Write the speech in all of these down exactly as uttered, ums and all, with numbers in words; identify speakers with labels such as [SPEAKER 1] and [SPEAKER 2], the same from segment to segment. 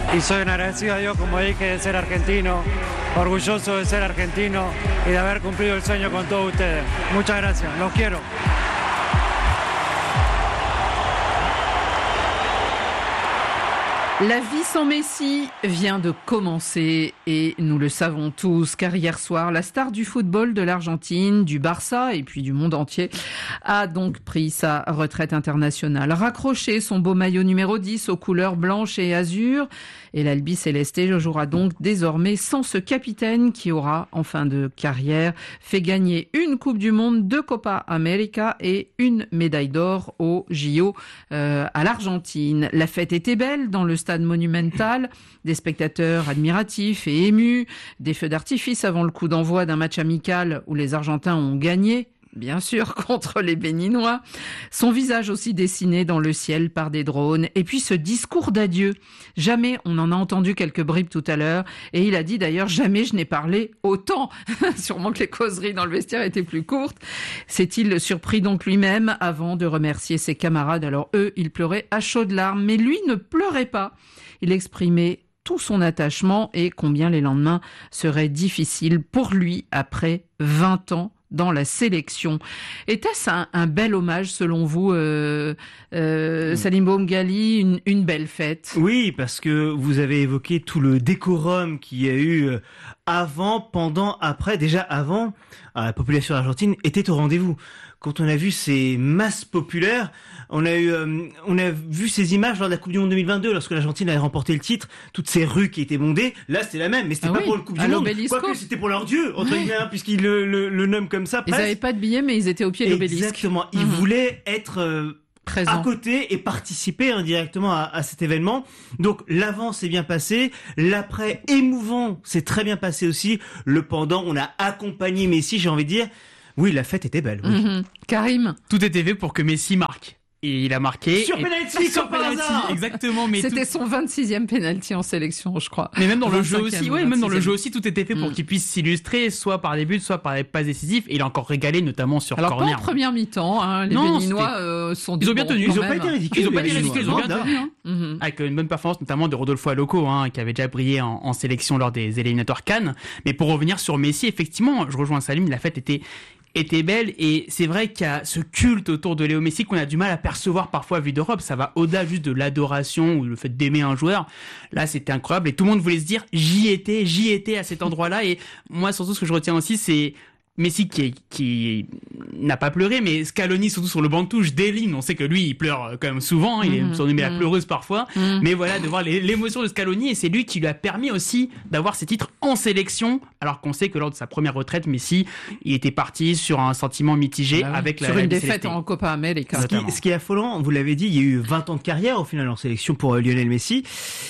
[SPEAKER 1] y soy agradecido a Dios, como dije, de ser argentino, orgulloso de ser argentino y de haber cumplido el sueño con todos ustedes. Muchas gracias, los quiero.
[SPEAKER 2] La vie sans Messi vient de commencer et nous le savons tous, car hier soir, la star du football de l'Argentine, du Barça et puis du monde entier a donc pris sa retraite internationale. Raccroché son beau maillot numéro dix aux couleurs blanches et azur, et l'Albi Céleste jouera donc désormais sans ce capitaine qui aura, en fin de carrière, fait gagner une Coupe du Monde, deux Copa América et une médaille d'or au J O euh, à l'Argentine. La fête était belle dans le stade monumental, des spectateurs admiratifs et émus, des feux d'artifice avant le coup d'envoi d'un match amical où les Argentins ont gagné, bien sûr, contre les Béninois. Son visage aussi dessiné dans le ciel par des drones. Et puis ce discours d'adieu. Jamais, on en a entendu quelques bribes tout à l'heure. Et il a dit d'ailleurs, jamais je n'ai parlé autant. Sûrement que les causeries dans le vestiaire étaient plus courtes. S'est-il surpris donc lui-même avant de remercier ses camarades? Alors eux, ils pleuraient à chaudes larmes. Mais lui ne pleurait pas. Il exprimait tout son attachement et combien les lendemains seraient difficiles pour lui après vingt ans dans la sélection. Était-ce un, un bel hommage selon vous, euh, euh, Salim Boumgali, une, une belle fête?
[SPEAKER 3] Oui, parce que vous avez évoqué tout le décorum qu'il y a eu avant, pendant, après. Déjà avant, la population argentine était au rendez-vous. Quand on a vu ces masses populaires, on a eu, euh, on a vu ces images lors de la Coupe du Monde deux mille vingt-deux, lorsque l'Argentine avait remporté le titre, toutes ces rues qui étaient bondées. Là, c'était la même, mais c'était
[SPEAKER 2] ah
[SPEAKER 3] pas
[SPEAKER 2] oui,
[SPEAKER 3] pour le Coupe
[SPEAKER 2] à
[SPEAKER 3] du Monde.
[SPEAKER 2] l'Obélisco.
[SPEAKER 3] Quoique c'était pour leur dieu, entre guillemets, hein, puisqu'ils le, le, le nomment comme ça.
[SPEAKER 2] Ils
[SPEAKER 3] presque.
[SPEAKER 2] n'avaient pas de billets, mais ils étaient au pied de l'Obélisque.
[SPEAKER 3] Exactement. Ils mmh. voulaient être euh, à côté et participer indirectement à, à cet événement. Donc l'avant s'est bien passé, l'après émouvant s'est très bien passé aussi. Le pendant, on a accompagné Messi, j'ai envie de dire. Oui, la fête était belle. Oui.
[SPEAKER 2] Mmh. Karim,
[SPEAKER 4] tout était fait pour que Messi marque. Et il a marqué.
[SPEAKER 3] Sur penalty,
[SPEAKER 4] sur penalty, exactement. Mais
[SPEAKER 2] c'était
[SPEAKER 4] tout...
[SPEAKER 2] son vingt-sixième penalty en sélection, je crois.
[SPEAKER 4] Mais même dans le jeu aussi, ouais, même dans le jeu aussi, tout était fait pour
[SPEAKER 2] mm.
[SPEAKER 4] qu'il puisse s'illustrer, soit par les buts, soit par les passes décisives. Et il a encore régalé, notamment sur
[SPEAKER 2] Alors,
[SPEAKER 4] corner.
[SPEAKER 2] Alors pas en première mi-temps, hein, les
[SPEAKER 4] non,
[SPEAKER 2] Béninois euh, sont.
[SPEAKER 4] Ils ont bien tenu,
[SPEAKER 3] ils ont pas été ridicules.
[SPEAKER 4] Ils ont pas été ridicules, ils ont bien tenu. Hein.
[SPEAKER 2] Mm-hmm.
[SPEAKER 4] Avec une bonne performance, notamment de Rodolfo Aloco, hein, qui avait déjà brillé en, en sélection lors des éliminatoires Cannes. Mais pour revenir sur Messi, effectivement, je rejoins Salim, la fête était était belle, et c'est vrai qu'il y a ce culte autour de Léo Messi qu'on a du mal à percevoir parfois vu d'Europe. Ça va au-delà juste de l'adoration ou le fait d'aimer un joueur. Là, c'était incroyable et tout le monde voulait se dire j'y étais, j'y étais à cet endroit-là. Et moi, surtout, ce que je retiens aussi, c'est Messi qui, qui n'a pas pleuré, mais Scaloni, surtout sur le banc de touche, dès l'hymne, on sait que lui, il pleure quand même souvent, hein, il est surnommé mmh. la pleureuse parfois, mmh. mais voilà, de voir les, l'émotion de Scaloni, et c'est lui qui lui a permis aussi d'avoir ses titres en sélection, alors qu'on sait que lors de sa première retraite, Messi, il était parti sur un sentiment mitigé
[SPEAKER 2] ah oui.
[SPEAKER 4] avec
[SPEAKER 2] sur
[SPEAKER 4] la
[SPEAKER 2] Sur une
[SPEAKER 4] la
[SPEAKER 2] défaite en Copa América.
[SPEAKER 3] Ce qui, ce qui est affolant, vous l'avez dit, il y a eu vingt ans de carrière au final en sélection pour euh, Lionel Messi,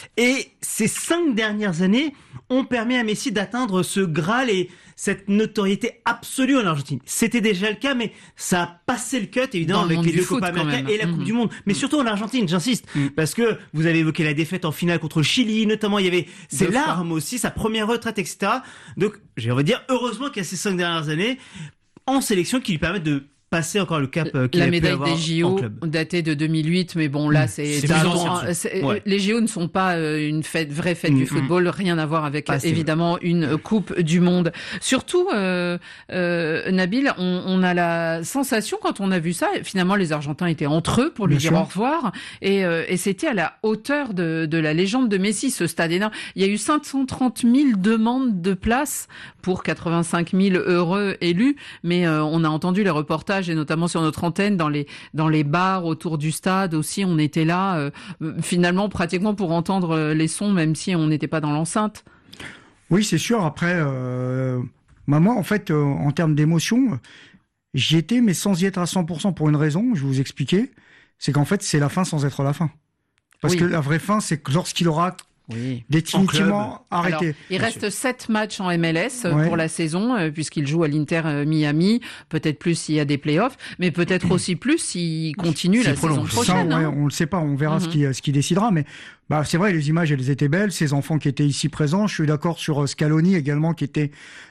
[SPEAKER 3] et ces cinq dernières années ont permis à Messi d'atteindre ce Graal et cette notoriété absolue en Argentine. C'était déjà le cas, mais ça a passé le cut, évidemment, avec les deux Copa América et la Coupe mmh. du Monde. Mais surtout en Argentine, j'insiste, mmh. parce que vous avez évoqué la défaite en finale contre le Chili, notamment, il y avait ses deux larmes fois. Aussi, sa première retraite, et cetera. Donc, j'ai envie de dire, heureusement qu'il y a ces cinq dernières années en sélection qui lui permettent de passer encore le cap qu'il
[SPEAKER 2] la
[SPEAKER 3] a
[SPEAKER 2] médaille
[SPEAKER 3] pu avoir
[SPEAKER 2] des J O datée de deux mille huit, mais bon là mmh. c'est,
[SPEAKER 3] c'est,
[SPEAKER 2] un, c'est ouais. les J O ne sont pas une fête vraie fête mmh. du football, rien à voir avec ah, évidemment vrai. Une Coupe du Monde. Surtout euh, euh, Nabil, on, on a la sensation quand on a vu ça, finalement les Argentins étaient entre eux pour lui Bien dire sûr. Au revoir et, euh, et c'était à la hauteur de, de la légende de Messi, ce stade énorme. Il y a eu cinq cent trente mille demandes de places pour quatre-vingt-cinq mille heureux élus, mais euh, on a entendu les reportages et notamment sur notre antenne, dans les dans les bars autour du stade aussi, on était là euh, finalement pratiquement pour entendre les sons, même si on n'était pas dans l'enceinte.
[SPEAKER 5] Oui, c'est sûr. Après, euh, bah moi, en fait, euh, en termes d'émotion, j'y étais, mais sans y être à cent pour cent pour une raison. Je vais vous expliquer. C'est qu'en fait, c'est la fin sans être la fin. Parce oui. que la vraie fin, c'est que lorsqu'il aura Oui. définitivement arrêté.
[SPEAKER 2] Alors, il reste sept matchs en M L S ouais. pour la saison, euh, puisqu'il joue à l'Inter euh, Miami. Peut-être plus s'il y a des playoffs, mais peut-être aussi plus s'il continue la saison prochaine.
[SPEAKER 5] Ça,
[SPEAKER 2] hein.
[SPEAKER 5] ouais, on le sait pas, on verra mm-hmm. ce qui ce qui décidera. Mais bah c'est vrai, les images elles étaient belles. Ces enfants qui étaient ici présents, je suis d'accord sur Scaloni également qui était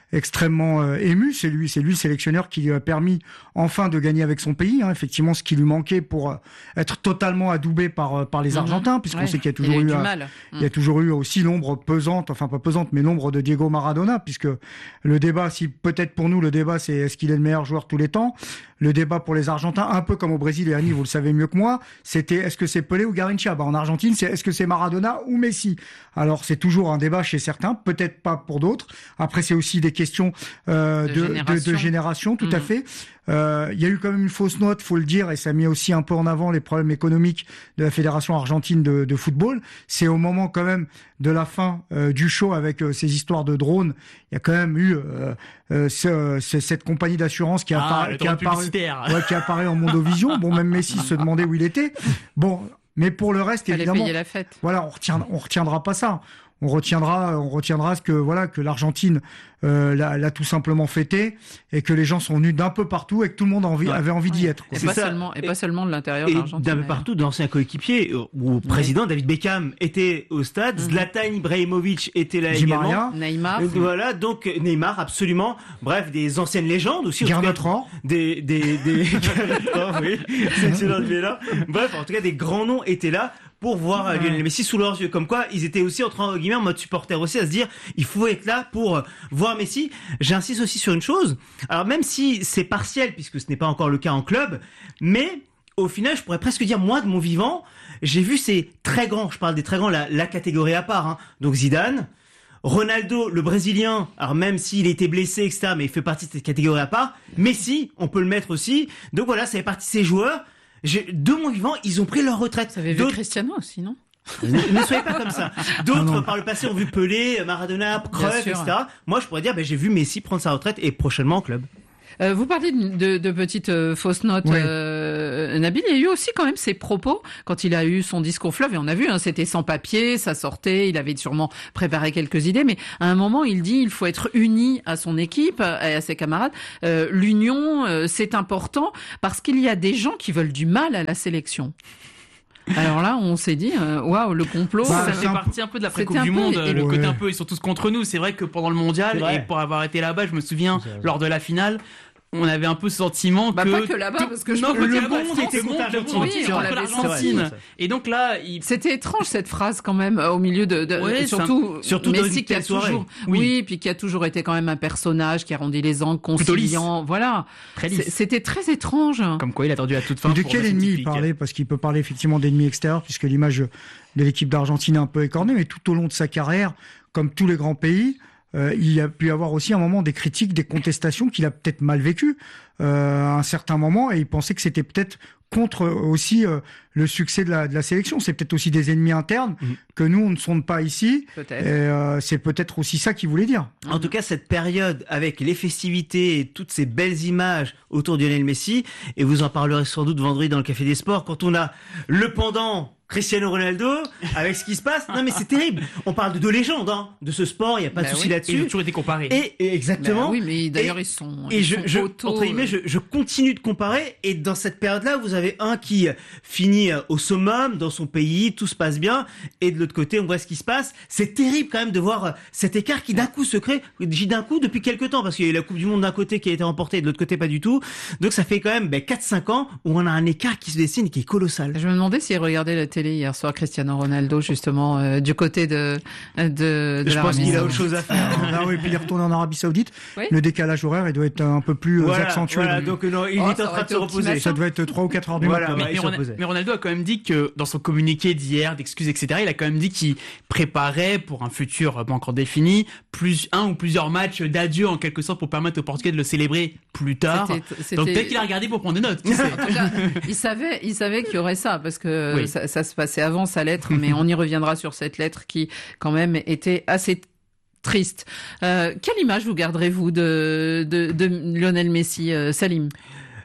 [SPEAKER 5] extrêmement euh, ému. C'est lui, c'est lui le sélectionneur qui lui a permis enfin de gagner avec son pays. Hein, effectivement, ce qui lui manquait pour euh, être totalement adoubé par par les Argentins, mmh. puisqu'on ouais. sait qu'il y a toujours il y a eu, eu euh, mal. il y a toujours eu aussi l'ombre pesante, enfin pas pesante, mais l'ombre de Diego Maradona, puisque le débat, si peut-être pour nous le débat, c'est est-ce qu'il est le meilleur joueur de tous les temps. Le débat pour les Argentins, un peu comme au Brésil, et Annie, vous le savez mieux que moi, c'était est-ce que c'est Pelé ou Garrincha. Bah, en Argentine, c'est est-ce que c'est Maradona ou Messi. Alors c'est toujours un débat chez certains, peut-être pas pour d'autres. Après, c'est aussi des questions euh, de, de, génération. de, de génération, tout mmh. à fait. Euh, il y a eu quand même une fausse note, faut le dire, et ça a mis aussi un peu en avant les problèmes économiques de la Fédération argentine de, de football. C'est au moment quand même de la fin euh, du show avec euh, ces histoires de drones. Il y a quand même eu euh, euh, ce, ce, cette compagnie d'assurance qui,
[SPEAKER 4] ah,
[SPEAKER 5] appara- qui, apparaît, ouais, qui apparaît en Mondovision. Bon, même Messi se demandait où il était. Bon, mais pour le reste,
[SPEAKER 2] Fallait
[SPEAKER 5] évidemment,
[SPEAKER 2] payer la fête.
[SPEAKER 5] Voilà, on retient, on retiendra pas ça. On retiendra, on retiendra ce que voilà que l'Argentine euh, l'a, l'a tout simplement fêté et que les gens sont venus d'un peu partout et que tout le monde a envie, ouais. avait envie ouais. d'y être. Quoi.
[SPEAKER 2] Et, pas seulement, et, et pas seulement de l'intérieur
[SPEAKER 3] et
[SPEAKER 2] de l'Argentine.
[SPEAKER 3] D'un peu partout, d'anciens coéquipiers. Où le président ouais. David Beckham était au stade, mm-hmm. Zlatan Ibrahimovic était là Di également. Maria.
[SPEAKER 2] Neymar.
[SPEAKER 3] Euh, voilà, donc Neymar, absolument. Bref, des anciennes légendes aussi.
[SPEAKER 5] Garnotron.
[SPEAKER 3] Des des des. Garnotron, oui. C'est excellent de là. Bref, en tout cas, des grands noms étaient là pour voir ouais. Lionel Messi sous leurs yeux. Comme quoi, ils étaient aussi en train, en mode supporter aussi, à se dire, il faut être là pour voir Messi. J'insiste aussi sur une chose. Alors, même si c'est partiel, puisque ce n'est pas encore le cas en club, mais au final, je pourrais presque dire, moi, de mon vivant, j'ai vu ces très grands, je parle des très grands, la, la catégorie à part, hein. Donc Zidane, Ronaldo, le Brésilien, alors même s'il était blessé, et cetera, mais il fait partie de cette catégorie à part. Messi, on peut le mettre aussi. Donc voilà, ça fait partie de ces joueurs. J'ai, de mon vivant, ils ont pris leur retraite.
[SPEAKER 2] Vous avez vu Cristiano aussi, non?
[SPEAKER 3] ne, ne soyez pas comme ça. D'autres, par le passé, ont vu Pelé, Maradona, Cruyff, et cetera. Moi, je pourrais dire, ben, j'ai vu Messi prendre sa retraite et prochainement en club.
[SPEAKER 2] Euh, vous parlez de, de, de petites euh, fausses notes, oui. euh, Nabil. Il y a eu aussi quand même ses propos quand il a eu son discours fleuve, et on a vu, hein, c'était sans papier, ça sortait, il avait sûrement préparé quelques idées, mais à un moment, il dit il faut être uni à son équipe et à ses camarades. Euh, l'union, euh, c'est important parce qu'il y a des gens qui veulent du mal à la sélection. Alors là, on s'est dit, waouh, wow, le complot.
[SPEAKER 4] Bah, ça fait partie un peu de la pré-coupe du monde, peu, le ouais. côté un peu, ils sont tous contre nous. C'est vrai que pendant le mondial, et pour avoir été là-bas, je me souviens, lors de la finale, on avait un peu ce sentiment
[SPEAKER 2] bah,
[SPEAKER 4] que
[SPEAKER 2] pas que là-bas parce que je
[SPEAKER 4] non,
[SPEAKER 2] pense que
[SPEAKER 4] le
[SPEAKER 2] monde
[SPEAKER 4] monde était contre l'Argentine, oui, contre l'Argentine. Et donc là, il...
[SPEAKER 2] c'était étrange cette phrase quand même au milieu de, de
[SPEAKER 4] ouais,
[SPEAKER 2] surtout
[SPEAKER 3] un... surtout
[SPEAKER 2] Messi qui a toujours oui. oui, puis qui a toujours été quand même un personnage qui a rendu les angles conciliants, voilà. Très c'était très étrange.
[SPEAKER 4] Comme quoi il a attendu à toute fin.
[SPEAKER 5] De quel ennemi il parlait, parce qu'il peut parler effectivement d'ennemis extérieurs puisque l'image de l'équipe d'Argentine est un peu écornée, mais tout au long de sa carrière, comme tous les grands pays, Euh, il y a pu avoir aussi un moment des critiques, des contestations qu'il a peut-être mal vécues euh, à un certain moment, et il pensait que c'était peut-être contre aussi euh, le succès de la, de la sélection. C'est peut-être aussi des ennemis internes mmh. que nous, on ne sonde pas ici.
[SPEAKER 2] Peut-être.
[SPEAKER 5] Et euh, c'est peut-être aussi ça qu'il voulait dire.
[SPEAKER 3] En tout cas, cette période avec les festivités et toutes ces belles images autour de Lionel Messi, et vous en parlerez sans doute vendredi dans le Café des Sports, quand on a le pendant Cristiano Ronaldo, avec ce qui se passe. Non, mais c'est terrible. On parle de deux légendes, hein, de ce sport. Il n'y a pas bah de souci
[SPEAKER 4] oui.
[SPEAKER 3] là-dessus.
[SPEAKER 4] Ils ont toujours été comparés.
[SPEAKER 3] Et, et exactement.
[SPEAKER 2] Bah oui, mais d'ailleurs,
[SPEAKER 3] et,
[SPEAKER 2] ils sont,
[SPEAKER 3] et
[SPEAKER 2] ils
[SPEAKER 3] je,
[SPEAKER 2] sont
[SPEAKER 3] je,
[SPEAKER 2] auto,
[SPEAKER 3] entre guillemets, je, je continue de comparer. Et dans cette période-là, vous avez un qui finit au summum, dans son pays, tout se passe bien. Et de l'autre côté, on voit ce qui se passe. C'est terrible quand même de voir cet écart qui d'un coup se crée. J'ai d'un coup depuis quelques temps, parce qu'il y a eu la Coupe du Monde d'un côté qui a été remportée et de l'autre côté pas du tout. Donc ça fait quand même ben, quatre cinq ans où on a un écart qui se dessine et qui est colossal.
[SPEAKER 2] Je me demandais s'il regardait la télé hier soir, Cristiano Ronaldo, justement, euh, du côté de, de, de
[SPEAKER 3] Je pense qu'il a autre
[SPEAKER 2] chose
[SPEAKER 3] à faire.
[SPEAKER 5] Ah oui, puis il est retourné en Arabie Saoudite.
[SPEAKER 2] Oui.
[SPEAKER 5] Le décalage horaire, il doit être un peu plus
[SPEAKER 3] voilà,
[SPEAKER 5] accentué.
[SPEAKER 3] Voilà, donc non, il
[SPEAKER 2] oh,
[SPEAKER 3] est en train de se reposer.
[SPEAKER 5] Ça doit être trois ou quatre heures du
[SPEAKER 3] voilà,
[SPEAKER 5] matin.
[SPEAKER 3] Ouais,
[SPEAKER 4] mais, mais, mais Ronaldo a quand même dit que dans son communiqué d'hier, d'excuses, et cetera, il a quand même dit qu'il préparait pour un futur pas encore défini, plus un ou plusieurs matchs d'adieu en quelque sorte pour permettre aux Portugais de le célébrer plus tard. C'était, c'était... Donc peut-être qu'il a regardé pour prendre des notes. Qui sait.
[SPEAKER 2] En tout cas, il savait, il savait qu'il y aurait ça parce que oui. ça, ça se passait avant sa lettre, mais on y reviendra sur cette lettre qui, quand même, était assez triste. Euh, quelle image vous garderez-vous de, de, de Lionel Messi, euh, Salim ?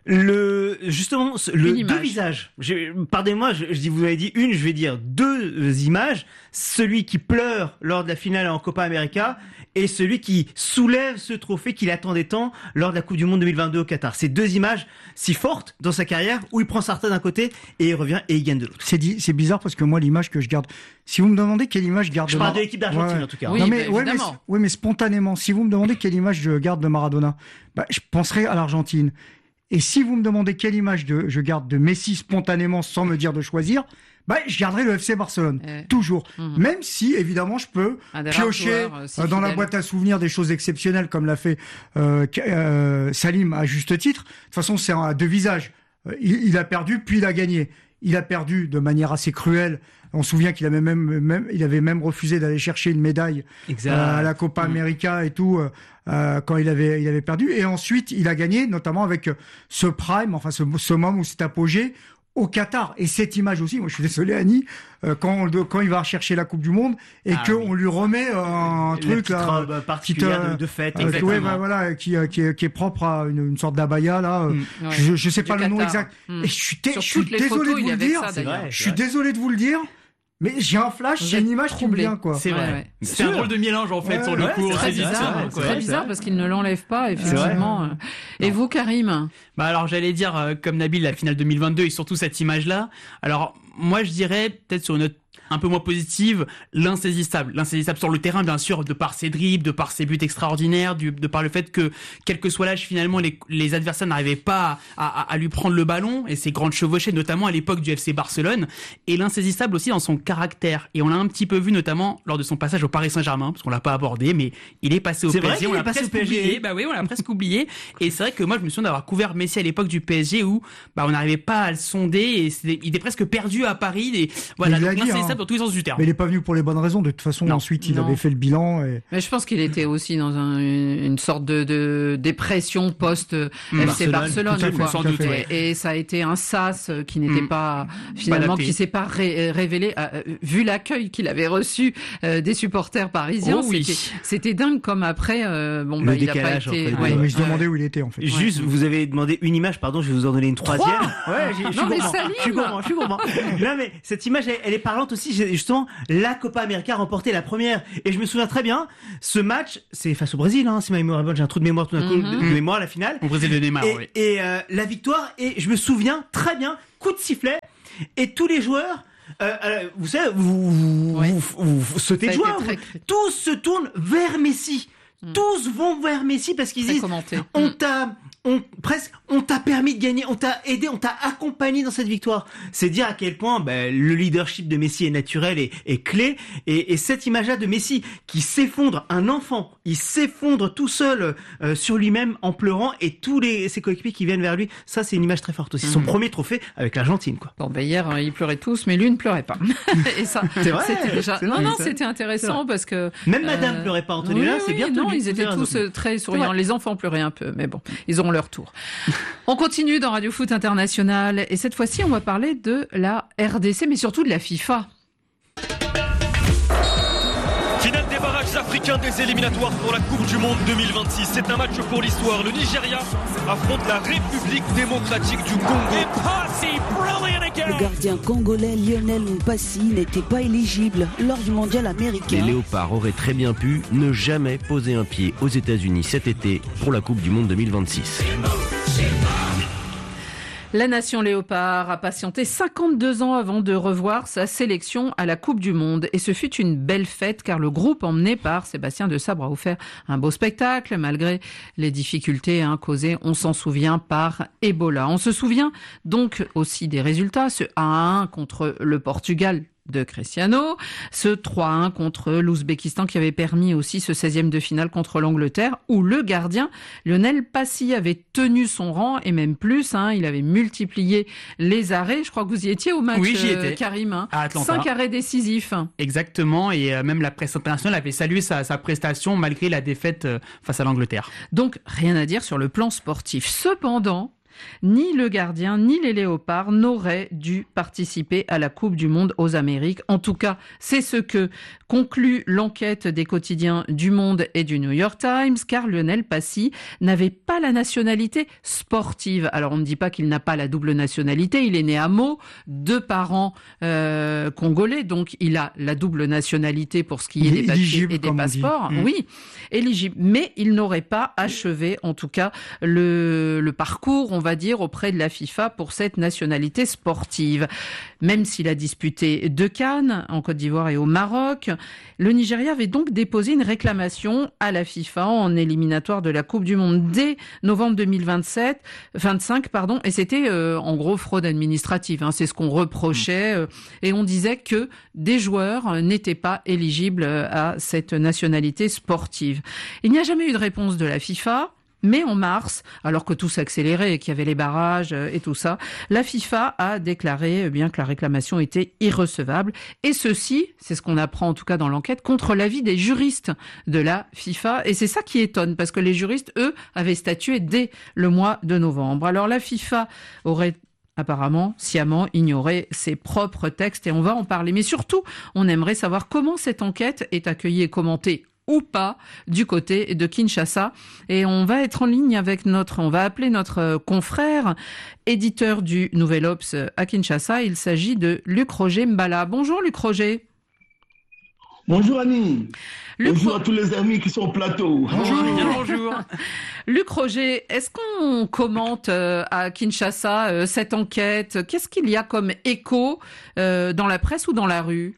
[SPEAKER 3] Le justement le
[SPEAKER 2] Une image.
[SPEAKER 3] deux visages. Je- Pardonnez-moi, je, je dis vous avez dit une, je vais dire deux images. Celui qui pleure lors de la finale en Copa América et celui qui soulève ce trophée qu'il attendait tant lors de la Coupe du Monde deux mille vingt-deux au Qatar. C'est deux images si fortes dans sa carrière où il prend sa retraite d'un côté et il revient et il gagne de l'autre.
[SPEAKER 5] C'est di- c'est bizarre parce que moi, l'image que je garde, si vous me demandez quelle image je garde
[SPEAKER 3] Je
[SPEAKER 5] de
[SPEAKER 3] parle
[SPEAKER 5] Mar-
[SPEAKER 3] de l'équipe d'Argentine
[SPEAKER 5] Ouais.
[SPEAKER 3] en tout cas.
[SPEAKER 2] Oui,
[SPEAKER 5] non, mais,
[SPEAKER 2] bah,
[SPEAKER 5] ouais, mais,
[SPEAKER 2] évidemment.
[SPEAKER 5] ouais, mais spontanément, si vous me demandez quelle image je garde de Maradona, bah, je penserai à l'Argentine. Et si vous me demandez quelle image de, je garde de Messi spontanément sans me dire de choisir, bah, je garderai le F C Barcelone.
[SPEAKER 2] Ouais.
[SPEAKER 5] Toujours.
[SPEAKER 2] Mhm.
[SPEAKER 5] Même si, évidemment, je peux
[SPEAKER 2] Un des rares
[SPEAKER 5] piocher
[SPEAKER 2] joueurs, euh, si
[SPEAKER 5] euh, dans la
[SPEAKER 2] fidèles.
[SPEAKER 5] boîte à souvenirs des choses exceptionnelles comme l'a fait euh, euh, Salim à juste titre. De toute façon, c'est à deux visages. Euh, Il, il a perdu, puis il a gagné. Il a perdu de manière assez cruelle. On se souvient qu'il avait même, même, il avait même refusé d'aller chercher une médaille
[SPEAKER 3] Exact.
[SPEAKER 5] euh, à la Copa América et tout euh, euh, quand il avait, il avait perdu. Et ensuite, il a gagné, notamment avec euh, ce prime, enfin ce, ce moment où c'est apogée au Qatar. Et cette image aussi, moi je suis désolé Annie, euh, quand, on, le- quand il va chercher la Coupe du Monde et
[SPEAKER 3] Ah
[SPEAKER 5] qu'on
[SPEAKER 3] oui.
[SPEAKER 5] lui remet euh, un
[SPEAKER 3] La
[SPEAKER 5] truc
[SPEAKER 3] petite
[SPEAKER 5] là,
[SPEAKER 3] robe particulière
[SPEAKER 5] petite, euh,
[SPEAKER 3] de, de fête.
[SPEAKER 5] euh,
[SPEAKER 3] exactement.
[SPEAKER 5] ouais, bah, voilà, qui, euh, qui, est- qui est propre à une, une sorte d'abaya là. euh,
[SPEAKER 3] Mm.
[SPEAKER 2] Ouais.
[SPEAKER 5] Je, je sais
[SPEAKER 2] Du
[SPEAKER 5] pas le nom
[SPEAKER 2] Qatar.
[SPEAKER 5] exact.
[SPEAKER 2] Mm.
[SPEAKER 5] Et je suis, dé-
[SPEAKER 2] Sur
[SPEAKER 5] je suis
[SPEAKER 2] toutes les
[SPEAKER 5] désolé
[SPEAKER 2] photos,
[SPEAKER 5] de
[SPEAKER 2] il
[SPEAKER 5] vous le
[SPEAKER 2] avait
[SPEAKER 5] dire.
[SPEAKER 2] ça,
[SPEAKER 3] C'est
[SPEAKER 2] d'ailleurs.
[SPEAKER 3] vrai.
[SPEAKER 5] Je suis désolé de vous le dire, mais j'ai un flash,
[SPEAKER 2] Vous
[SPEAKER 5] j'ai
[SPEAKER 2] êtes
[SPEAKER 5] une image qui me
[SPEAKER 2] troublé.
[SPEAKER 5] vient quoi.
[SPEAKER 4] C'est
[SPEAKER 2] Ouais,
[SPEAKER 4] vrai.
[SPEAKER 2] ouais.
[SPEAKER 4] C'est un
[SPEAKER 3] sûr.
[SPEAKER 4] drôle de mélange en fait
[SPEAKER 5] Ouais,
[SPEAKER 4] sur le
[SPEAKER 5] ouais,
[SPEAKER 4] coup.
[SPEAKER 5] c'est
[SPEAKER 2] Très
[SPEAKER 3] c'est
[SPEAKER 2] bizarre,
[SPEAKER 3] vrai,
[SPEAKER 2] hein.
[SPEAKER 3] c'est
[SPEAKER 2] très
[SPEAKER 3] vrai,
[SPEAKER 2] bizarre
[SPEAKER 3] c'est
[SPEAKER 2] parce qu'il ne l'enlève pas, effectivement. Et vous, Karim?
[SPEAKER 4] Bah alors j'allais dire euh, comme Nabil la finale deux mille vingt-deux et surtout cette image là. Alors moi je dirais peut-être sur une note un peu moins positive, l'insaisissable. L'insaisissable sur le terrain, bien sûr, de par ses dribbles, de par ses buts extraordinaires, du, de par le fait que, quel que soit l'âge, finalement, les, les adversaires n'arrivaient pas à, à, à lui prendre le ballon, et ses grandes chevauchées, notamment à l'époque du F C Barcelone, et l'insaisissable aussi dans son caractère. Et on l'a un petit peu vu, notamment, lors de son passage au Paris Saint-Germain, parce qu'on l'a pas abordé, mais il est passé au
[SPEAKER 3] C'est
[SPEAKER 4] P S G,
[SPEAKER 3] vrai qu'il
[SPEAKER 4] on
[SPEAKER 3] est
[SPEAKER 4] l'a
[SPEAKER 3] passé au
[SPEAKER 4] presque
[SPEAKER 3] P S G.
[SPEAKER 4] oublié. Bah oui, on l'a presque oublié. Et c'est vrai que moi, je me souviens d'avoir couvert Messi à l'époque du P S G où, bah, on n'arrivait pas à le sonder, et c'était- il était presque perdu à Paris, et voilà,
[SPEAKER 5] Mais il
[SPEAKER 4] donc
[SPEAKER 5] l'a dit,
[SPEAKER 4] l'insaisissable
[SPEAKER 5] hein.
[SPEAKER 4] dans tous les sens du terme.
[SPEAKER 5] Mais il est pas venu pour les bonnes raisons. De toute façon,
[SPEAKER 4] Non.
[SPEAKER 5] ensuite, il
[SPEAKER 2] Non.
[SPEAKER 5] avait fait le bilan. Et...
[SPEAKER 2] Mais je pense qu'il était aussi dans un- une, une sorte de, de dépression post F C
[SPEAKER 3] Barcelone,
[SPEAKER 2] Barcelone,
[SPEAKER 5] tout à fait,
[SPEAKER 2] quoi.
[SPEAKER 5] sans doute,
[SPEAKER 2] Et-
[SPEAKER 4] ouais.
[SPEAKER 2] et, ça a été un sas qui n'était
[SPEAKER 4] Mm.
[SPEAKER 2] pas finalement
[SPEAKER 4] adapté.
[SPEAKER 2] qui s'est pas ré- révélé euh, vu l'accueil qu'il avait reçu euh, des supporters parisiens.
[SPEAKER 4] Oh oui.
[SPEAKER 2] C'était, c'était dingue comme après. Euh, bon,
[SPEAKER 3] Le
[SPEAKER 2] bah, il a pas
[SPEAKER 3] décalage
[SPEAKER 2] été.
[SPEAKER 3] entre les
[SPEAKER 2] ouais,
[SPEAKER 3] deux.
[SPEAKER 5] mais je
[SPEAKER 2] ouais.
[SPEAKER 5] demandais où il était en fait.
[SPEAKER 3] Juste, vous avez demandé une image, pardon, je vais vous en donner une troisième. Ouais, j'ai- je suis
[SPEAKER 2] Non, mais
[SPEAKER 3] gourmand.
[SPEAKER 2] Salim.
[SPEAKER 3] Je suis gourmand, je suis gourmand. Non, mais cette image, elle, elle est parlante aussi. J'ai- Justement, la Copa América a remporté la première. Et je me souviens très bien, ce match, c'est face au Brésil, hein, si ma mémoire est bonne, j'ai un trou de mémoire tout d'un coup,
[SPEAKER 2] Mhm.
[SPEAKER 3] de, de mémoire, la finale.
[SPEAKER 4] Au Brésil de Neymar,
[SPEAKER 3] Et,
[SPEAKER 4] oui.
[SPEAKER 3] et, euh, la victoire, et je me souviens très bien, coup de sifflet, et tous les joueurs, euh, euh, vous savez, vous, vous,
[SPEAKER 2] Ouais.
[SPEAKER 3] vous, vous- vous sautez
[SPEAKER 2] Ça
[SPEAKER 3] de
[SPEAKER 2] a été
[SPEAKER 3] joie,
[SPEAKER 2] très
[SPEAKER 3] vous-
[SPEAKER 2] critique.
[SPEAKER 3] tous se tournent vers Messi.
[SPEAKER 2] Mm.
[SPEAKER 3] Tous vont vers Messi parce qu'ils
[SPEAKER 2] Très
[SPEAKER 3] disent,
[SPEAKER 2] commenté.
[SPEAKER 3] on
[SPEAKER 2] Mm.
[SPEAKER 3] t'a, on, presque, on t'a permis de gagner, on t'a aidé, on t'a accompagné dans cette victoire. C'est dire à quel point ben, le leadership de Messi est naturel et, et clé. Et, et cette image-là de Messi qui s'effondre, un enfant, il s'effondre tout seul euh, sur lui-même en pleurant et tous les ses coéquipiers qui viennent vers lui. Ça, c'est une image très forte aussi. Son
[SPEAKER 2] Mhm.
[SPEAKER 3] premier trophée avec l'Argentine, quoi.
[SPEAKER 2] Bon, ben hier, euh, ils pleuraient tous, mais lui ne pleurait pas. Et ça,
[SPEAKER 3] C'est vrai,
[SPEAKER 2] c'était déjà.
[SPEAKER 3] c'est
[SPEAKER 2] Non,
[SPEAKER 3] vrai,
[SPEAKER 2] non,
[SPEAKER 3] c'est
[SPEAKER 2] c'était
[SPEAKER 3] vrai.
[SPEAKER 2] intéressant parce que.
[SPEAKER 3] Même Madame
[SPEAKER 2] euh,
[SPEAKER 3] pleurait pas, Anthony. Là,
[SPEAKER 2] oui,
[SPEAKER 3] c'est
[SPEAKER 2] oui,
[SPEAKER 3] bien
[SPEAKER 2] non,
[SPEAKER 3] tenu.
[SPEAKER 2] ils étaient
[SPEAKER 3] Vous avez
[SPEAKER 2] tous
[SPEAKER 3] raison.
[SPEAKER 2] euh, très souriants.
[SPEAKER 3] vrai.
[SPEAKER 2] Les enfants pleuraient un peu, mais bon, ils auront leur tour. On continue dans Radio Foot International et cette fois-ci, on va parler de la R D C, mais surtout de la FIFA.
[SPEAKER 6] Finale des barrages africains des éliminatoires pour la Coupe du Monde deux mille vingt-six. C'est un match pour l'histoire. Le Nigeria affronte la République démocratique du Congo.
[SPEAKER 7] Le gardien congolais Lionel Mpassi n'était pas éligible lors du mondial
[SPEAKER 8] Les
[SPEAKER 7] américain.
[SPEAKER 8] Léopards auraient très bien pu ne jamais poser un pied aux États-Unis cet été pour la Coupe du Monde deux mille vingt-six.
[SPEAKER 2] La nation léopard a patienté cinquante-deux ans avant de revoir sa sélection à la Coupe du Monde. Et ce fut une belle fête car le groupe emmené par Sébastien Desabre a offert un beau spectacle malgré les difficultés hein, causées, on s'en souvient, par Ebola. On se souvient donc aussi des résultats, ce un à un contre le Portugal de Cristiano, ce trois à un contre l'Ouzbékistan qui avait permis aussi ce seizième de finale contre l'Angleterre où le gardien Lionel Passy avait tenu son rang et même plus, hein, il avait multiplié les arrêts. Je crois que vous y étiez au match,
[SPEAKER 4] Oui, j'y
[SPEAKER 2] euh,
[SPEAKER 4] étais.
[SPEAKER 2] Karim. Hein.
[SPEAKER 4] À Atlanta.
[SPEAKER 2] Cinq arrêts décisifs.
[SPEAKER 4] Exactement, et euh, même la presse internationale avait salué sa, sa prestation malgré la défaite euh, face à l'Angleterre.
[SPEAKER 2] Donc rien à dire sur le plan sportif. Cependant, ni le gardien, ni les léopards n'auraient dû participer à la Coupe du Monde aux Amériques. En tout cas, c'est ce que conclut l'enquête des quotidiens du Monde et du New York Times, car Lionel Passy n'avait pas la nationalité sportive. Alors, on ne dit pas qu'il n'a pas la double nationalité. Il est né à Meaux, deux parents euh, congolais, donc il a la double nationalité pour ce qui est des papiers et des passeports. Mmh. Oui, éligible. Mais il n'aurait pas achevé, en tout cas, le, le parcours, on va dire, auprès de la FIFA pour cette nationalité sportive. Même s'il a disputé deux CAN en Côte d'Ivoire et au Maroc, le Nigeria avait donc déposé une réclamation à la FIFA en éliminatoire de la Coupe du Monde dès novembre deux mille vingt-sept, vingt-cinq, pardon, et c'était euh, en gros fraude administrative. Hein, c'est ce qu'on reprochait euh, et on disait que des joueurs n'étaient pas éligibles à cette nationalité sportive. Il n'y a jamais eu de réponse de la FIFA. Mais en mars, alors que tout s'accélérait et qu'il y avait les barrages et tout ça, la FIFA a déclaré eh bien que la réclamation était irrecevable. Et ceci, c'est ce qu'on apprend en tout cas dans l'enquête, contre l'avis des juristes de la FIFA. Et c'est ça qui étonne, parce que les juristes, eux, avaient statué dès le mois de novembre. Alors la FIFA aurait apparemment sciemment ignoré ses propres textes et on va en parler. Mais surtout, on aimerait savoir comment cette enquête est accueillie et commentée ou pas du côté de Kinshasa. Et on va être en ligne avec notre, on va appeler notre confrère, éditeur du Nouvel Obs à Kinshasa. Il s'agit de Luc Roger Mbala. Bonjour Luc Roger.
[SPEAKER 9] Bonjour Annie.
[SPEAKER 2] Luc
[SPEAKER 9] bonjour
[SPEAKER 2] Ro...
[SPEAKER 9] à tous les amis qui sont au plateau.
[SPEAKER 2] Bonjour. Bien, bonjour. Luc Roger, est-ce qu'on commente euh, à Kinshasa euh, cette enquête? Qu'est-ce qu'il y a comme écho euh, dans la presse ou dans la rue?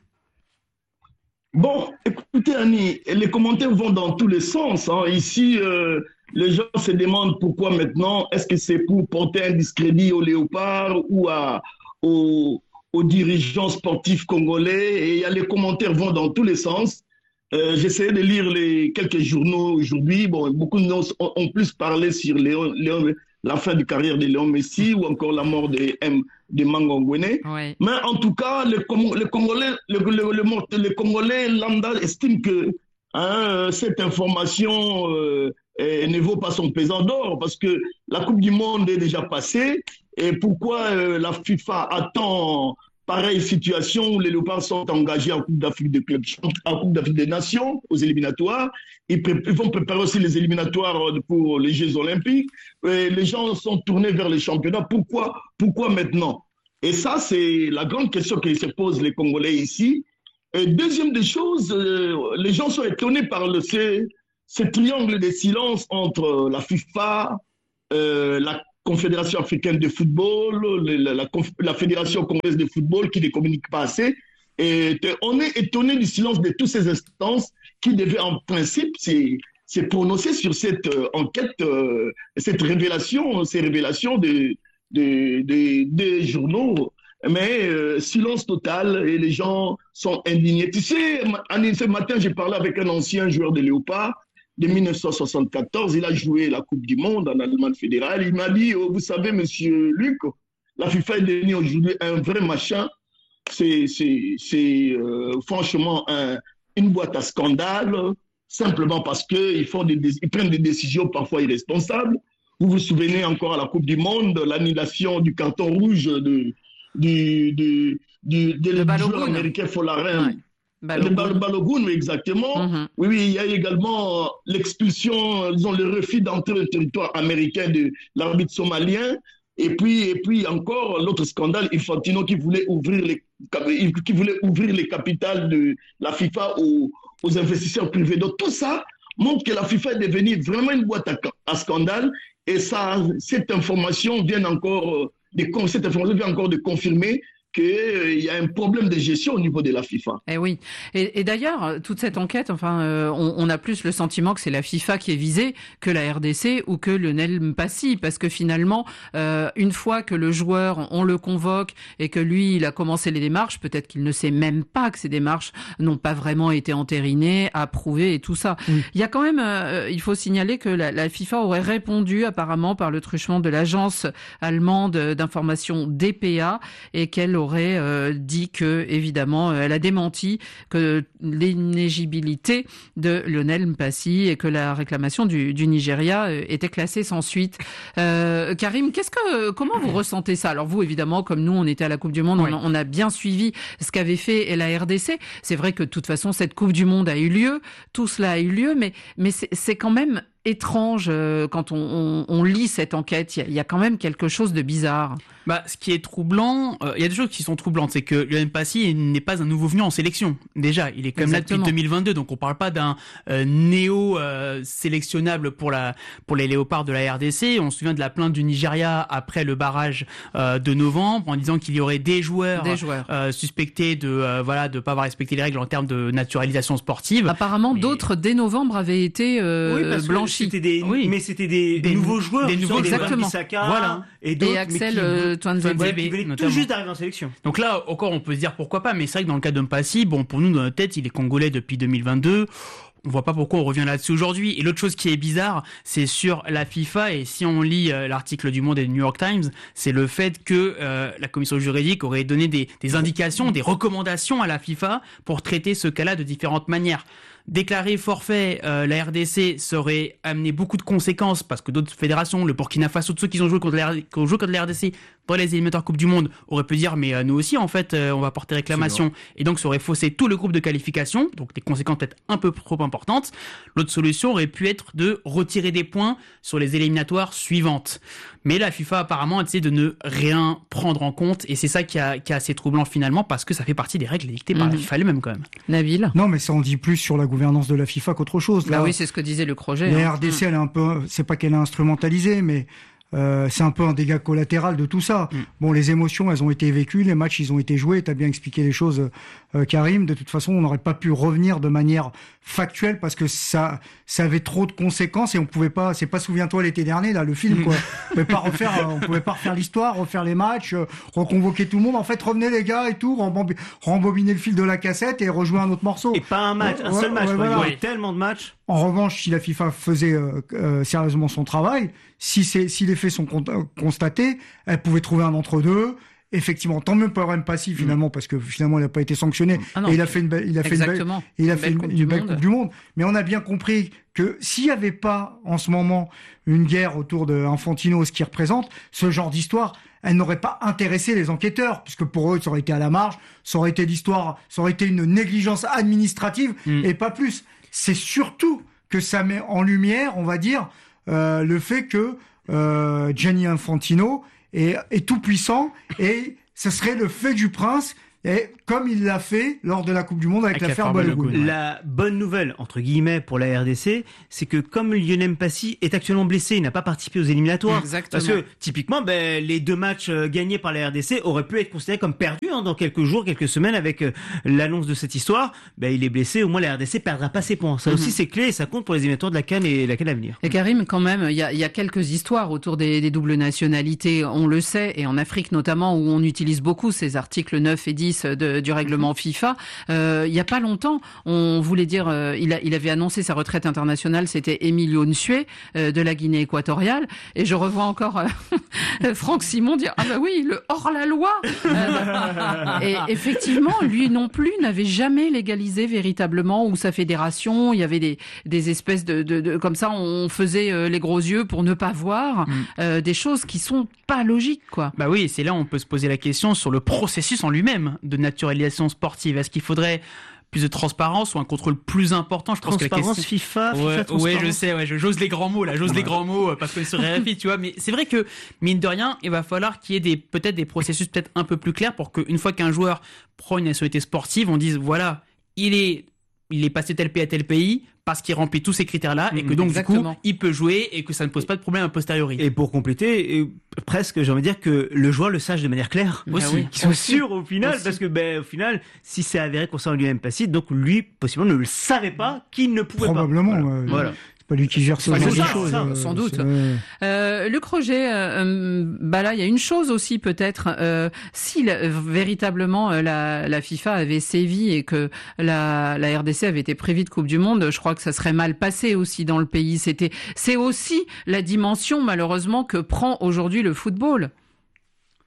[SPEAKER 9] Bon, écoutez Annie, les commentaires vont dans tous les sens. Hein. Ici, euh, les gens se demandent pourquoi maintenant. Est-ce que c'est pour porter un discrédit aux léopards ou à, aux, aux dirigeants sportifs congolais? Et il y a les commentaires vont dans tous les sens. Euh, J'essayais de lire les quelques journaux aujourd'hui. Bon, beaucoup de gens ont, ont plus parlé sur Léon, Léon, la fin de carrière de Léon Messi ou encore la mort de M. de Mangongwene. Oui. Mais en tout cas, les, les Congolais, les, les, les Congolais lambda estiment que hein, cette information euh, ne vaut pas son pesant d'or parce que la Coupe du Monde est déjà passée. Et pourquoi euh, la FIFA attend pareille situation où les Léopards sont engagés en Coupe d'Afrique des clubs, en Coupe d'Afrique des Nations, aux éliminatoires. Ils, ils vont préparer aussi les éliminatoires pour les Jeux Olympiques. Et les gens sont tournés vers les championnats. Pourquoi, pourquoi maintenant? Et ça, c'est la grande question que se posent les Congolais ici. Et deuxième des choses, euh, les gens sont étonnés par le, ce, ce triangle de silence entre la FIFA, euh, la Confédération africaine de football, la, la, la Fédération congolaise de football qui ne communique pas assez. Et on est étonné du silence de toutes ces instances qui devaient en principe se prononcer sur cette euh, enquête, euh, cette révélation, ces révélations des de, de, de journaux. Mais euh, silence total et les gens sont indignés. Tu sais, ce matin, j'ai parlé avec un ancien joueur de Léopard de mille neuf cent soixante-quatorze, il a joué la Coupe du Monde en Allemagne fédérale. Il m'a dit, oh, vous savez, monsieur Luc, la FIFA est devenue aujourd'hui un vrai machin. C'est euh, franchement un, une boîte à scandale, simplement parce qu'ils ils prennent des décisions parfois irresponsables. Vous vous souvenez encore à la Coupe du Monde, l'annulation du carton rouge de, du, du, du, de le joueur américain Folarin. Ouais. Balogun. Le Balogun, exactement. Mm-hmm. Oui, oui, il y a également l'expulsion, disons, le refus d'entrer au territoire américain de l'arbitre somalien. Et puis, et puis encore l'autre scandale, Infantino qui voulait ouvrir les, qui voulait ouvrir les capitales de la FIFA aux, aux investisseurs privés. Donc tout ça montre que la FIFA est devenue vraiment une boîte à, à scandale. Et ça, cette information vient encore de, cette information vient encore de confirmer qu'il euh, y a un problème de gestion au niveau de la FIFA.
[SPEAKER 2] Eh oui. Et, et d'ailleurs, toute cette enquête, enfin, euh, on, on a plus le sentiment que c'est la FIFA qui est visée que la R D C ou que Lionel Mpassi, parce que finalement, euh, une fois que le joueur, on le convoque et que lui, il a commencé les démarches, peut-être qu'il ne sait même pas que ces démarches n'ont pas vraiment été entérinées, approuvées et tout ça. Oui. Il y a quand même, euh, il faut signaler que la, la FIFA aurait répondu apparemment par le truchement de l'agence allemande d'information D P A et qu'elle aurait aurait euh, dit que, évidemment, elle a démenti que l'inéligibilité de Lionel Mpassi et que la réclamation du, du Nigeria était classée sans suite. Euh, Karim, qu'est-ce que, comment vous ressentez ça? Alors vous, évidemment, comme nous, on était à la Coupe du Monde, oui. on, on a bien suivi ce qu'avait fait la R D C. C'est vrai que de toute façon, cette Coupe du Monde a eu lieu, tout cela a eu lieu, mais, mais c'est, c'est quand même étrange euh, quand on, on, on lit cette enquête. Il y, y a quand même quelque chose de bizarre.
[SPEAKER 4] Bah, ce qui est troublant, il euh, y a des choses qui sont troublantes, c'est que Lionel Mpassi n'est pas un nouveau venu en sélection. Déjà, il est quand même Exactement. là depuis deux mille vingt-deux, donc on parle pas d'un euh, néo euh, sélectionnable pour la pour les léopards de la R D C. On se souvient de la plainte du Nigeria après le barrage euh, de novembre, en disant qu'il y aurait des joueurs,
[SPEAKER 2] des joueurs.
[SPEAKER 4] Euh, suspectés de euh, voilà de pas avoir respecté les règles en termes de naturalisation sportive.
[SPEAKER 2] Apparemment,
[SPEAKER 4] mais...
[SPEAKER 2] d'autres dès novembre avaient été euh,
[SPEAKER 3] oui,
[SPEAKER 2] blanchis.
[SPEAKER 3] C'était des,
[SPEAKER 2] oui.
[SPEAKER 3] mais c'était des,
[SPEAKER 4] des
[SPEAKER 3] nouveaux joueurs,
[SPEAKER 4] des nouveaux
[SPEAKER 2] exactement.
[SPEAKER 3] Voilà. Et,
[SPEAKER 2] et Axel euh, Twanzebe,
[SPEAKER 3] ouais, qui venaient tout juste d'arriver en sélection.
[SPEAKER 4] Donc là, encore, on peut se dire pourquoi pas, mais c'est vrai que dans le cas de Mpassi, bon, pour nous, dans notre tête, il est congolais depuis deux mille vingt-deux. On voit pas pourquoi on revient là-dessus aujourd'hui. Et l'autre chose qui est bizarre, c'est sur la FIFA, et si on lit euh, l'article du Monde et du New York Times, c'est le fait que euh, la commission juridique aurait donné des, des indications, des recommandations à la FIFA pour traiter ce cas-là de différentes manières. Déclarer forfait, euh, la R D C serait amené beaucoup de conséquences parce que d'autres fédérations, le Burkina Faso, tous ceux qui ont joué contre la, qui ont joué contre la R D C dans les éliminatoires Coupe du Monde, auraient pu dire mais euh, nous aussi en fait euh, on va porter réclamation, et donc ça aurait faussé tout le groupe de qualification, donc des conséquences peut-être un peu trop importantes. L'autre solution aurait pu être de retirer des points sur les éliminatoires suivantes. Mais la FIFA apparemment a décidé de ne rien prendre en compte, et c'est ça qui, a, qui est assez troublant finalement, parce que ça fait partie des règles dictées par mmh. la FIFA elle-même quand même.
[SPEAKER 2] Nabil ?
[SPEAKER 5] Non, mais ça en dit plus sur la gouvernance de la FIFA qu'autre chose.
[SPEAKER 2] Là,
[SPEAKER 5] bah
[SPEAKER 2] oui, c'est ce que disait le Crochet.
[SPEAKER 5] La
[SPEAKER 2] hein.
[SPEAKER 5] R D C, elle est un peu, c'est pas qu'elle a instrumentalisé, mais euh, c'est un peu un dégât collatéral de tout ça. Mm. Bon, les émotions, elles ont été vécues, les matchs, ils ont été joués. T'as bien expliqué les choses, euh, Karim. De toute façon, on n'aurait pas pu revenir de manière factuelle parce que ça, ça avait trop de conséquences et on pouvait pas. C'est pas souviens-toi l'été dernier là, le film quoi. on pouvait pas refaire, on pouvait pas refaire l'histoire, refaire les matchs, euh, reconvoquer tout le monde. En fait, revenez les gars et tout, rembob- rembobiner le fil de la cassette et rejouer un autre morceau.
[SPEAKER 3] Et pas un match,
[SPEAKER 5] ouais,
[SPEAKER 3] un seul
[SPEAKER 5] ouais,
[SPEAKER 3] match.
[SPEAKER 5] Ouais, voilà.
[SPEAKER 3] Il y a tellement de matchs.
[SPEAKER 5] En revanche, si la FIFA faisait euh, euh, sérieusement son travail, si, c'est, si les faits sont con- constatés, elle pouvait trouver un entre-deux. Effectivement, tant mieux pour Mpassi finalement, mmh. parce que finalement il n'a pas été sanctionné. Ah non, et il a fait une belle, il a fait une belle, il a fait une, une belle Coupe du Monde. Mais on a bien compris que s'il n'y avait pas en ce moment une guerre autour de Infantino, ce qu'il représente, ce genre d'histoire, elle n'aurait pas intéressé les enquêteurs, puisque pour eux ça aurait été à la marge, ça aurait été l'histoire, ça aurait été une négligence administrative mmh. et pas plus. C'est surtout que ça met en lumière, on va dire, euh, le fait que euh, Gianni Infantino est, est tout puissant et ce serait le fait du prince. Et comme il l'a fait lors de la Coupe du Monde avec, avec l'affaire Balogun.
[SPEAKER 3] Ouais. La bonne nouvelle, entre guillemets, pour la R D C, c'est que comme Lionel Mpassi est actuellement blessé, il n'a pas participé aux éliminatoires.
[SPEAKER 2] Exactement.
[SPEAKER 3] Parce que, typiquement, ben, les deux matchs euh, gagnés par la R D C auraient pu être considérés comme perdus hein, dans quelques jours, quelques semaines avec euh, l'annonce de cette histoire. Ben, il est blessé, au moins la R D C perdra pas ses points. Ça mm-hmm. aussi, c'est clé et ça compte pour les éliminatoires de la CAN et la CAN à venir.
[SPEAKER 2] Et Karim, quand même, il y a, y a quelques histoires autour des, des doubles nationalités, on le sait, et en Afrique notamment, où on utilise beaucoup ces articles neuf et dix de, du règlement FIFA. Euh, il y a pas longtemps, on voulait dire, euh, il, a, il avait annoncé sa retraite internationale, c'était Emilio Nsue euh, de la Guinée équatoriale, et je revois encore euh, Franck Simon dire ah bah oui, le hors-la-loi. Euh, et effectivement, lui non plus n'avait jamais légalisé véritablement ou sa fédération. Il y avait des, des espèces de, de, de comme ça, on faisait euh, les gros yeux pour ne pas voir mm. euh, des choses qui sont pas logiques, quoi.
[SPEAKER 4] Bah oui, c'est là où on peut se poser la question sur le processus en lui-même de naturalisation sportive. Est-ce qu'il faudrait plus de transparence ou un contrôle plus important?
[SPEAKER 3] Je pense transparence, que la question... FIFA, FIFA
[SPEAKER 4] ouais,
[SPEAKER 3] transparence.
[SPEAKER 4] Ouais, je sais, ouais, je, j'ose les grands mots, là, j'ose ouais. les grands mots, parce que sur R F I, tu vois, mais c'est vrai que, mine de rien, il va falloir qu'il y ait des, peut-être des processus peut-être un peu plus clairs pour qu'une fois qu'un joueur prend une nationalité sportive, on dise, voilà, il est, il est passé tel pays à tel pays, parce qu'il remplit tous ces critères-là, et que donc, Exactement. du coup, il peut jouer, et que ça ne pose pas de problème a posteriori.
[SPEAKER 3] Et pour compléter, et presque, j'ai envie de dire que le joueur le sache de manière claire.
[SPEAKER 2] Aussi. Ah oui.
[SPEAKER 3] Qu'ils soient sûrs au final, aussi. Parce que, ben, au final, si c'est avéré concernant Lionel Mpassi, donc lui, possiblement, ne le savait pas qu'il ne pouvait
[SPEAKER 5] Probablement,
[SPEAKER 3] pas.
[SPEAKER 5] Probablement,
[SPEAKER 3] ouais. Voilà.
[SPEAKER 5] C'est pas lui qui gère ce genre de choses.
[SPEAKER 2] Ça, sans doute. Euh, Luc Roger, euh, bah là, il y a une chose aussi peut-être. Euh, si la, véritablement la, la FIFA avait sévi et que la, la R D C avait été prévue de Coupe du Monde, je crois que ça serait mal passé aussi dans le pays. C'était, c'est aussi la dimension malheureusement que prend aujourd'hui le football.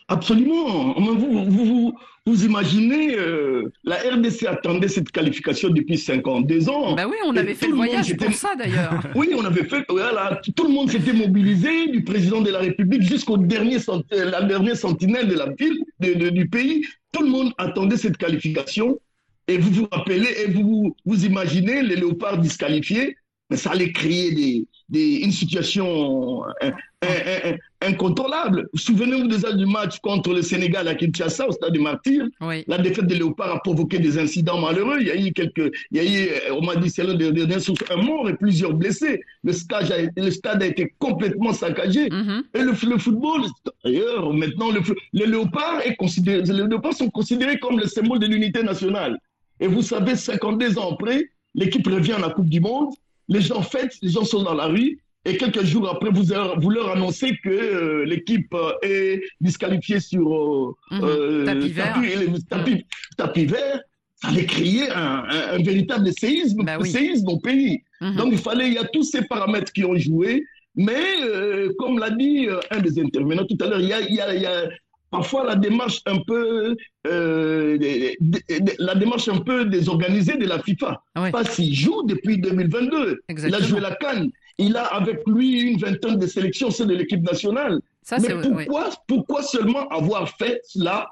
[SPEAKER 9] Absolument. Vous, vous, vous, vous imaginez, euh, la R D C attendait cette qualification depuis cinquante-deux ans.
[SPEAKER 2] Ben oui, on avait fait le voyage le pour ça d'ailleurs.
[SPEAKER 9] Oui, on avait fait, voilà, tout le monde s'était mobilisé, du président de la République jusqu'au dernier, la dernière sentinelle de la ville, de, de, du pays. Tout le monde attendait cette qualification. Et vous vous rappelez, et vous vous imaginez les léopards disqualifiés, mais ça allait créer des, des, une situation un, un, un, incontrôlable. Souvenez-vous déjà du match contre le Sénégal à Kinshasa, au stade des Martyrs.
[SPEAKER 2] Oui.
[SPEAKER 9] La défaite des léopards a provoqué des incidents malheureux. Il y a eu quelques, il y a eu, on m'a dit, c'est l'un des dernières sources, un mort et plusieurs blessés. Le stade a, le stade a été complètement saccagé. Mm-hmm. Et le, le football, d'ailleurs, maintenant, le, les léopards est considéré, les léopards sont considérés comme le symbole de l'unité nationale. Et vous savez, cinquante-deux ans après, l'équipe revient à la Coupe du Monde. Les gens fêtent, les gens sont dans la rue, et quelques jours après, vous, vous leur annoncez que euh, l'équipe euh, est disqualifiée sur euh, mmh, euh, tapis, tapis, tapis, tapis vert. Ça allait créer un, un, un véritable séisme, bah oui. séisme au pays. Mmh. Donc il fallait, il y a tous ces paramètres qui ont joué, mais euh, comme l'a dit euh, un des intervenants tout à l'heure, il y a, il y a, il y a parfois la démarche un peu, euh, de, de, de, la démarche un peu désorganisée de la FIFA. Oui. Parce qu'il joue depuis deux mille vingt-deux. Exactement. Il a joué la CAN. Il a avec lui une vingtaine de sélections, c'est de l'équipe nationale. Ça, mais pourquoi, oui. pourquoi seulement avoir fait cela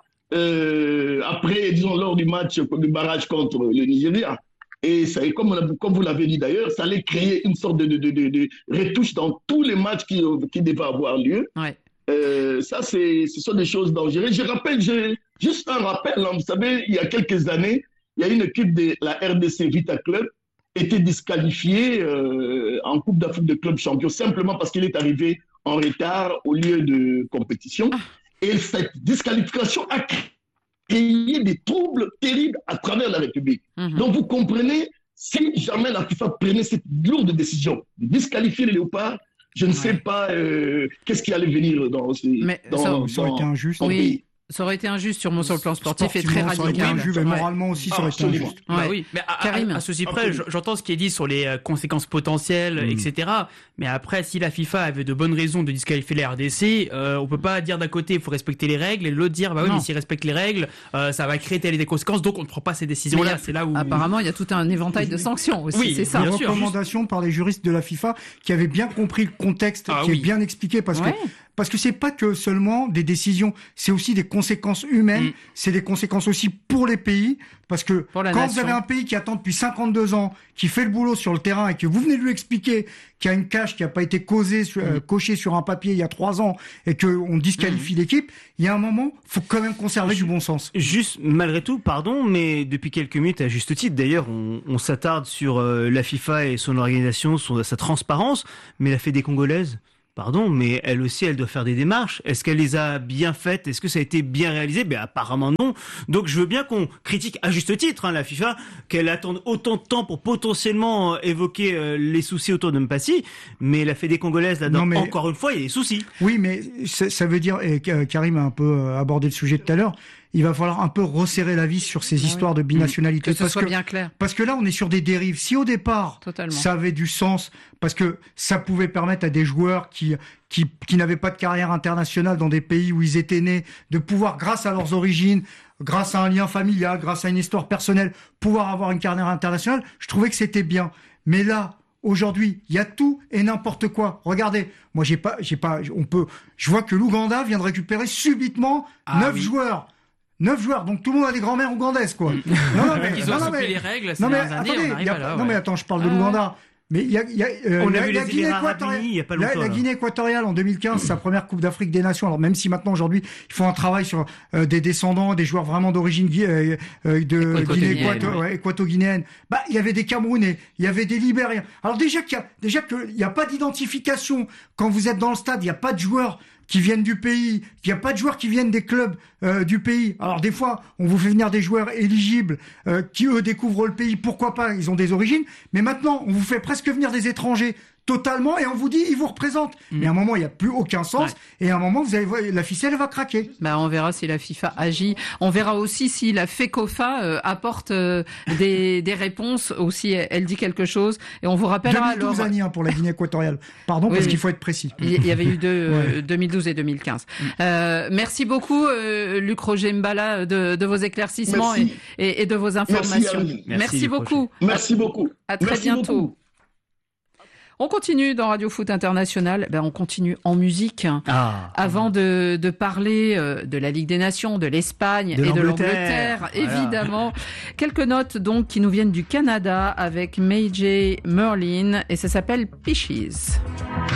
[SPEAKER 9] euh, après, disons, lors du match du barrage contre le Nigeria? Et ça, comme, comme vous l'avez dit d'ailleurs, ça allait créer une sorte de, de, de, de, de retouche dans tous les matchs qui, qui devaient avoir lieu. Oui. Euh, ça, c'est, ce sont des choses dangereuses. Je rappelle, j'ai juste un rappel, hein, vous savez, il y a quelques années, il y a une équipe de la R D C Vita Club était disqualifiée euh, en Coupe d'Afrique de clubs champions simplement parce qu'il est arrivé en retard au lieu de compétition. Ah. Et cette disqualification a créé des troubles terribles à travers la République. Mm-hmm. Donc vous comprenez, si jamais la FIFA prenait cette lourde décision de disqualifier les léopards, je ne ouais. sais pas euh, qu'est-ce qui allait venir dans ces
[SPEAKER 2] mais
[SPEAKER 9] dans,
[SPEAKER 2] ça,
[SPEAKER 9] dans,
[SPEAKER 5] ça aurait été injuste.
[SPEAKER 2] Oui, pays. Ça aurait été injuste sur, sur le plan sportif et très radical. Ça aurait été
[SPEAKER 5] injuste, mais moralement aussi, ça aurait été injuste.
[SPEAKER 4] Ouais. Bah oui, mais à, Karim, à, à ceci près, j'entends ce qui est dit sur les conséquences potentielles, mmh. et cetera. Mais après, si la FIFA avait de bonnes raisons de disqualifier les R D C, euh, on peut pas dire d'un côté il faut respecter les règles et de l'autre dire bah oui, non. mais s'ils respectent les règles, euh, ça va créer telle et des conséquences, donc on ne prend pas ces décisions-là. C'est là où
[SPEAKER 2] apparemment il y a tout un éventail de sanctions aussi.
[SPEAKER 5] Oui,
[SPEAKER 2] c'est ça.
[SPEAKER 5] Une recommandation par les juristes de la FIFA qui avaient bien compris le contexte, ah, qui oui. est bien expliqué parce ouais. que. Parce que c'est pas que seulement des décisions, c'est aussi des conséquences humaines, mmh. c'est des conséquences aussi pour les pays, parce que quand nation. vous avez un pays qui attend depuis cinquante-deux ans, qui fait le boulot sur le terrain et que vous venez de lui expliquer qu'il y a une cache qui n'a pas été causée, mmh. euh, cochée sur un papier il y a trois ans et qu'on disqualifie mmh. l'équipe, il y a un moment, faut quand même conserver du bon sens.
[SPEAKER 3] Juste, malgré tout, pardon, mais depuis quelques minutes, à juste titre, d'ailleurs, on, on s'attarde sur euh, la FIFA et son organisation, son, sa transparence, mais la Fédé congolaise. Pardon, mais elle aussi, elle doit faire des démarches. Est-ce qu'elle les a bien faites? Est-ce que ça a été bien réalisé? Ben apparemment non. Donc je veux bien qu'on critique à juste titre hein, la FIFA, qu'elle attende autant de temps pour potentiellement euh, évoquer euh, les soucis autour de Mpassi, mais la Fédé congolaise, là-dedans, mais... encore une fois, il y a des soucis.
[SPEAKER 5] Oui, mais ça, ça veut dire, et Karim a un peu abordé le sujet tout à l'heure, il va falloir un peu resserrer la vis sur ces histoires oui. de binationalité.
[SPEAKER 2] Que ce parce soit que, bien clair.
[SPEAKER 5] Parce que là, on est sur des dérives. Si au départ, Totalement. ça avait du sens, parce que ça pouvait permettre à des joueurs qui, qui, qui n'avaient pas de carrière internationale dans des pays où ils étaient nés, de pouvoir, grâce à leurs origines, grâce à un lien familial, grâce à une histoire personnelle, pouvoir avoir une carrière internationale, je trouvais que c'était bien. Mais là, aujourd'hui, il y a tout et n'importe quoi. Regardez, moi, j'ai pas, j'ai pas, on peut, je vois que l'Ouganda vient de récupérer subitement ah, neuf oui. joueurs. Neuf joueurs, donc tout le monde a des grands-mères ougandaises, quoi.
[SPEAKER 4] non, non, mais, Ils ont non, mais, les règles,
[SPEAKER 5] non, mais,
[SPEAKER 4] années,
[SPEAKER 5] attendez,
[SPEAKER 4] on
[SPEAKER 5] y a,
[SPEAKER 4] là,
[SPEAKER 5] non,
[SPEAKER 4] ouais.
[SPEAKER 5] mais attends, je parle de l'Ouganda. Mais il y a, y a, euh,
[SPEAKER 3] on
[SPEAKER 5] la,
[SPEAKER 3] a vu
[SPEAKER 5] la,
[SPEAKER 3] les
[SPEAKER 5] Guinée
[SPEAKER 3] équatoriale, il y a pas longtemps.
[SPEAKER 5] La, la Guinée équatoriale en deux mille quinze, sa première Coupe d'Afrique des Nations. Alors même si maintenant aujourd'hui ils font un travail sur euh, des descendants, des joueurs vraiment d'origine euh, euh, de Guinée équato- ouais, équato-guinéenne, bah il y avait des Camerounais, il y avait des Libériens. Alors déjà qu'il y a déjà qu'il y a pas d'identification quand vous êtes dans le stade, il y a pas de joueurs qui viennent du pays, il n'y a pas de joueurs qui viennent des clubs euh, du pays. Alors des fois, on vous fait venir des joueurs éligibles euh, qui, eux, découvrent le pays, pourquoi pas, ils ont des origines. Mais maintenant, on vous fait presque venir des étrangers totalement et on vous dit il vous représente. Mmh. Mais à un moment il n'y a plus aucun sens ouais. et à un moment vous allez la ficelle va craquer.
[SPEAKER 2] Bah on verra si la FIFA agit. On verra aussi si la FECOFA euh, apporte euh, des, des réponses ou si elle, elle dit quelque chose. Et on vous rappellera
[SPEAKER 5] deux mille douze
[SPEAKER 2] alors.
[SPEAKER 5] Annie, hein, pour la Guinée équatoriale. Pardon oui, parce oui. qu'il faut être précis.
[SPEAKER 2] Il y avait eu deux, ouais. euh, deux mille douze et deux mille quinze. Mmh. Euh, merci beaucoup euh, Luc Roger Mbala de, de vos éclaircissements et, et, et de vos informations. Merci,
[SPEAKER 9] merci,
[SPEAKER 2] merci beaucoup.
[SPEAKER 9] Merci beaucoup.
[SPEAKER 2] À très
[SPEAKER 9] merci
[SPEAKER 2] bientôt.
[SPEAKER 9] Beaucoup.
[SPEAKER 2] On continue dans Radio Foot International, ben on continue en musique.
[SPEAKER 3] Ah,
[SPEAKER 2] Avant de, de parler euh, de la Ligue des Nations, de l'Espagne
[SPEAKER 3] de
[SPEAKER 2] et de
[SPEAKER 3] l'Angleterre,
[SPEAKER 2] l'Angleterre,
[SPEAKER 3] voilà.
[SPEAKER 2] évidemment. Quelques notes donc qui nous viennent du Canada avec May J. Merlin et ça s'appelle Peaches.